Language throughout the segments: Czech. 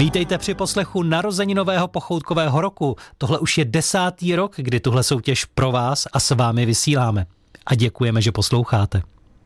Vítejte při poslechu narozeninového pochoutkového roku. Tohle už je 10. rok, kdy tuhle soutěž pro vás a s vámi vysíláme. A děkujeme, že posloucháte.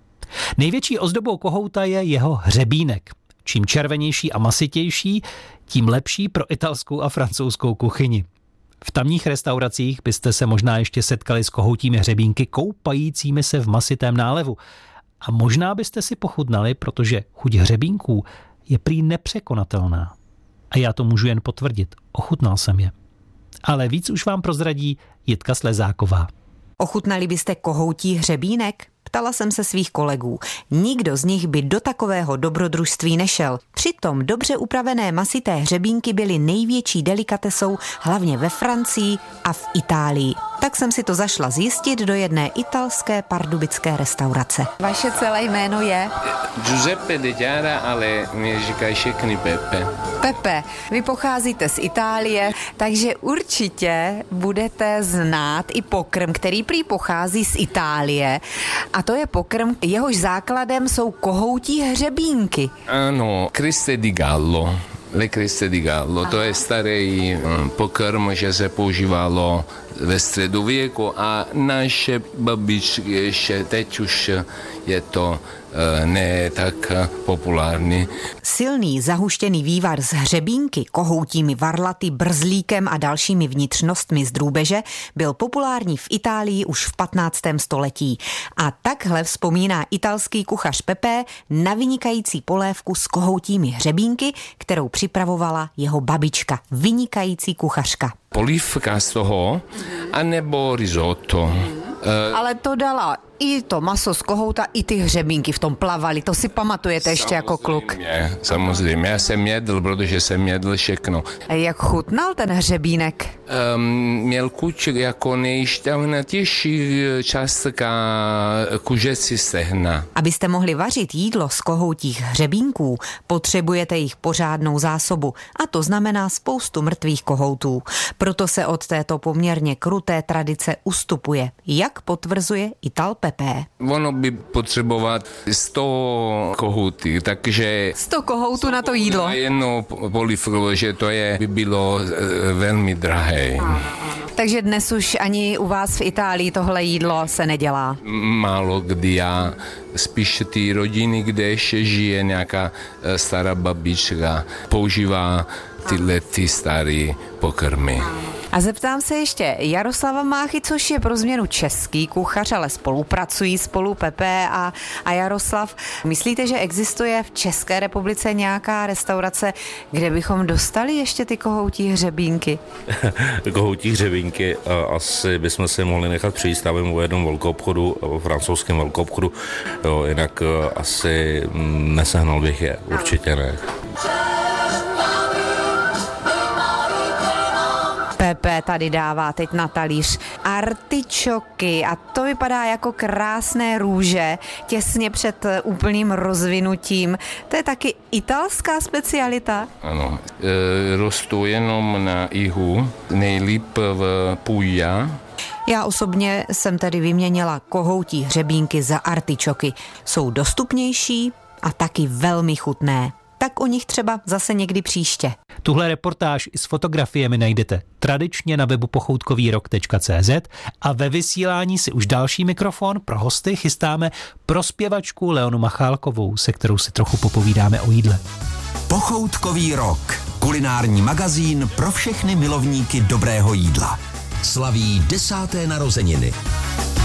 Největší ozdobou kohouta je jeho hřebínek. Čím červenější a masitější, tím lepší pro italskou a francouzskou kuchyni. V tamních restauracích byste se možná ještě setkali s kohoutími hřebínky koupajícími se v masitém nálevu. A možná byste si pochutnali, protože chuť hřebínků je prý nepřekonatelná. A já to můžu jen potvrdit. Ochutnal jsem je. Ale víc už vám prozradí Jitka Slezáková. Ochutnali byste kohoutí hřebínek? Ptala jsem se svých kolegů. Nikdo z nich by do takového dobrodružství nešel. Přitom dobře upravené masité hřebínky byly největší delikatesou hlavně ve Francii a v Itálii. Tak jsem si to zašla zjistit do jedné italské pardubické restaurace. Vaše celé jméno je? Giuseppe De Chiara, ale mě říkají všechny Pepe. Pepe, vy pocházíte z Itálie, takže určitě budete znát i pokrm, který prý pochází z Itálie. A to je pokrm, jehož základem jsou kohoutí hřebínky. Ano, creste di gallo. Le creste di gallo, to je starý pokrm, že se používalo ve středověku a naše babičky ještě teď už je to ne tak populární. Silný zahuštěný vývar z hřebínky, kohoutími varlaty, brzlíkem a dalšími vnitřnostmi z drůbeže byl populární v Itálii už v 15. století. A takhle vzpomíná italský kuchař Pepe na vynikající polévku s kohoutími hřebínky, kterou připravovala jeho babička, vynikající kuchařka. Polívka z toho, anebo risotto. Ale to dala i to maso z kohouta, i ty hřebínky v tom plavaly. To si pamatujete ještě jako kluk. Samozřejmě, já jsem jedl, protože jsem jedl všechno. A jak chutnal ten hřebínek? Měl chuť jako nejšťavnatější částka kuřecí stehna. Abyste mohli vařit jídlo z kohoutích hřebínků, potřebujete jich pořádnou zásobu. A to znamená spoustu mrtvých kohoutů. Proto se od této poměrně kruté tradice ustupuje. Jak potvrzuje Ital Pepe. Ono by potřebovat 100 kohoutů, takže 100 kohoutů na to jídlo. Na jedno polívku, že to by bylo velmi drahé. Takže dnes už ani u vás v Itálii tohle jídlo se nedělá? Málo kdy, já spíš ty rodiny, kde ještě žije nějaká stará babička, používá tyhle staré pokrmy. A zeptám se ještě Jaroslava Máchy, což je pro změnu český kuchař, ale spolupracují spolu Pepe a Jaroslav. Myslíte, že existuje v České republice nějaká restaurace, kde bychom dostali ještě ty kohoutí hřebínky? Kohoutí hřebínky asi bychom se mohli nechat přijít stavím u jednom velkoobchodu, francouzském velkoobchodu, jinak asi nesehnal bych je, určitě ne. Pepe tady dává teď na talíř artičoky a to vypadá jako krásné růže těsně před úplným rozvinutím. To je taky italská specialita? Ano, rostou jenom na jihu, nejlíp v Puglia. Já osobně jsem tedy vyměnila kohoutí hřebínky za artičoky. Jsou dostupnější a taky velmi chutné. Tak o nich třeba zase někdy příště. Tuhle reportáž i s fotografiemi najdete tradičně na webu pochoutkovýrok.cz a ve vysílání si už další mikrofon pro hosty chystáme pro zpěvačku Leonu Machálkovou, se kterou si trochu popovídáme o jídle. Pochoutkový rok. Kulinární magazín pro všechny milovníky dobrého jídla. Slaví 10. narozeniny.